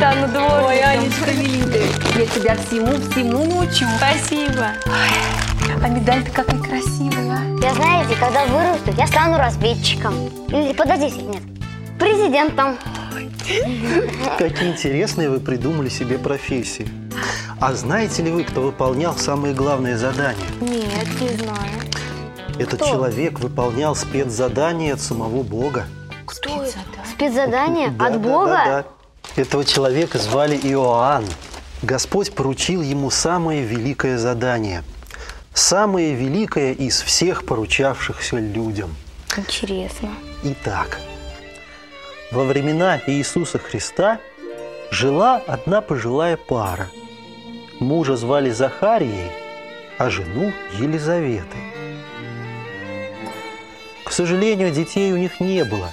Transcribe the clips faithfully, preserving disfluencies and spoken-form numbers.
стану дворником. Ой, Анечка, миленькая, я тебя всему-всему научу. Спасибо. Ой, а медаль-то какая красивая, а? Я, знаете, когда вырасту, я стану разведчиком. Или, подождите, нет, президентом. Какие интересные вы придумали себе профессии. А знаете ли вы, кто выполнял самые главные задания? Нет, не знаю. Этот Кто? человек выполнял спецзадание от самого Бога. Кто это? Спецзадание Да, от да, Бога? да, да. Этого человека звали Иоанн. Господь поручил ему самое великое задание. Самое великое из всех поручавшихся людям. Интересно. Итак, во времена Иисуса Христа жила одна пожилая пара. Мужа звали Захарией, а жену Елизаветой. К сожалению, детей у них не было.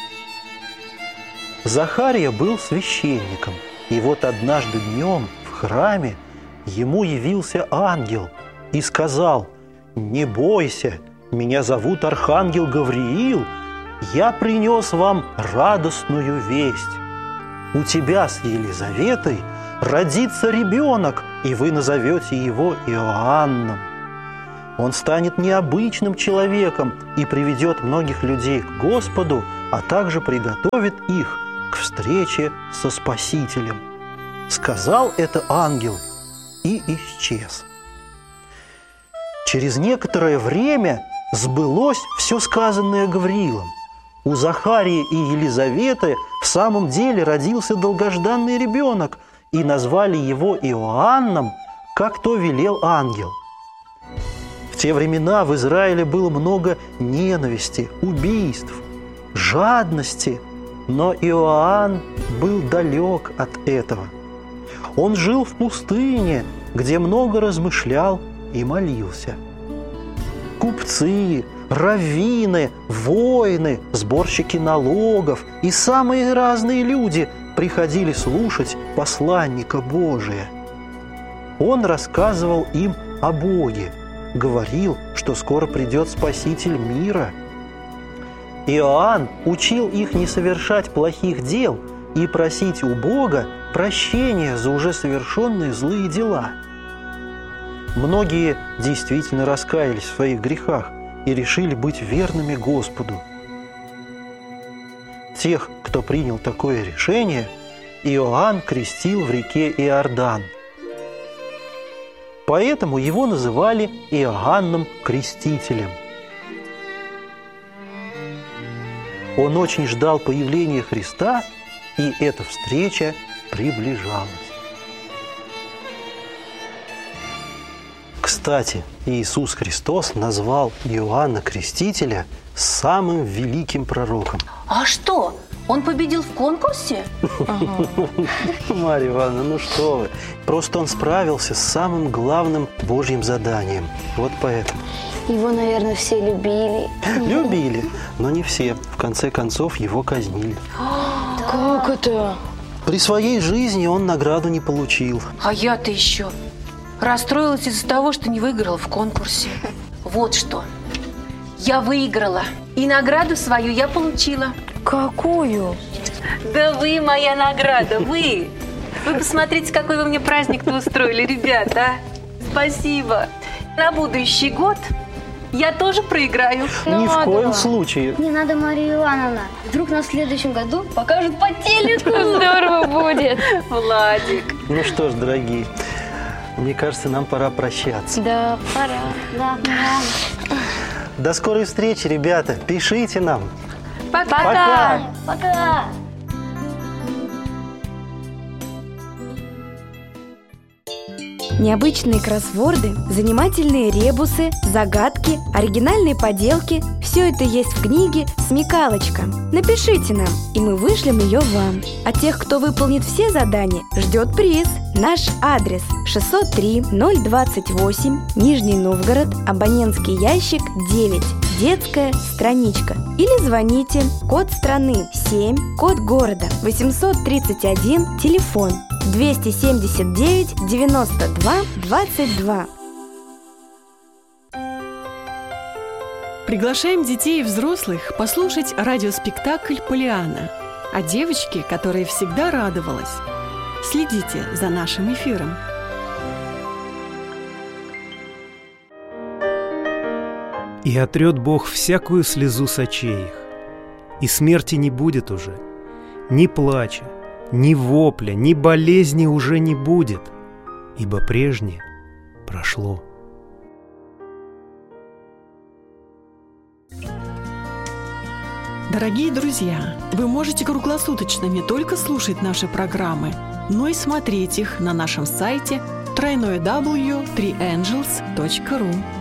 Захария был священником, и вот однажды днем в храме ему явился ангел и сказал: «Не бойся, меня зовут Архангел Гавриил, я принес вам радостную весть. У тебя с Елизаветой родится ребенок, и вы назовете его Иоанном. Он станет необычным человеком и приведет многих людей к Господу, а также приготовит их к встрече со Спасителем». Сказал это ангел и исчез. Через некоторое время сбылось все сказанное Гавриилом. У Захарии и Елизаветы в самом деле родился долгожданный ребенок, и назвали его Иоанном, как то велел ангел. В те времена в Израиле было много ненависти, убийств, жадности, но Иоанн был далек от этого. Он жил в пустыне, где много размышлял и молился. Купцы, раввины, воины, сборщики налогов и самые разные люди приходили слушать посланника Божия. Он рассказывал им о Боге, говорил, что скоро придет Спаситель мира. Иоанн учил их не совершать плохих дел и просить у Бога прощения за уже совершенные злые дела. Многие действительно раскаялись в своих грехах и решили быть верными Господу. Тех, кто принял такое решение, Иоанн крестил в реке Иордан. Поэтому его называли Иоанном Крестителем. Он очень ждал появления Христа, и эта встреча приближалась. Кстати, Иисус Христос назвал Иоанна Крестителя самым великим пророком. А что, он победил в конкурсе? Марья Ивановна, ну что вы. Просто он справился с самым главным Божьим заданием. Вот поэтому. Его, наверное, все любили. Любили, но не все. В конце концов, его казнили. Как это? При своей жизни он награду не получил. А я-то еще расстроилась из-за того, что не выиграла в конкурсе. Вот что. Я выиграла. И награду свою я получила. Какую? Да вы моя награда, вы. Вы посмотрите, какой вы мне праздник-то устроили, ребята. Спасибо. На будущий год я тоже проиграю. Ни в коем случае. Не надо, Мария Ивановна. Вдруг на следующем году покажут по телеку. Здорово будет. Владик. Ну что ж, дорогие, мне кажется, нам пора прощаться. Да, пора. Да, да. До скорой встречи, ребята. Пишите нам. Пока. Пока. Пока. Необычные кроссворды, занимательные ребусы, загадки, оригинальные поделки – все это есть в книге «Смекалочка». Напишите нам, и мы вышлем ее вам. А тех, кто выполнит все задания, ждет приз. Наш адрес – шестьсот три ноль двадцать восемь, Нижний Новгород, абонентский ящик девять, детская страничка. Или звоните, код страны семь, код города восемьсот тридцать один, телефон двести семьдесят девять девяносто два двадцать два. Приглашаем детей и взрослых послушать радиоспектакль «Полианна» о девочке, которая всегда радовалась. Следите за нашим эфиром. И отрет Бог всякую слезу с очей их, и смерти не будет уже, ни плача, ни вопля, ни болезни уже не будет, ибо прежнее прошло. Дорогие друзья, вы можете круглосуточно не только слушать наши программы, но и смотреть их на нашем сайте дабл ю дабл ю дабл ю точка три энджелс точка ру.